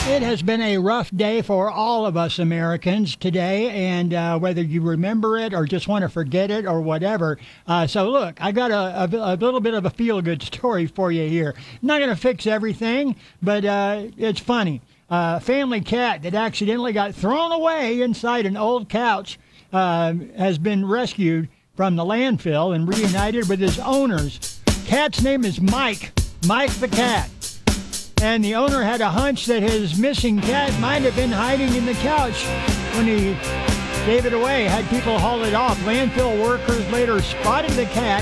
It has been a rough day for all of us Americans today, and whether you remember it or just want to forget it or whatever. So look, I got a little bit of a feel-good story for you here. Not going to fix everything, but it's funny. A family cat that accidentally got thrown away inside an old couch has been rescued from the landfill and reunited with his owners. Cat's name is Mike the cat. And the owner had a hunch that his missing cat might have been hiding in the couch when he gave it away, had people haul it off. Landfill workers later spotted the cat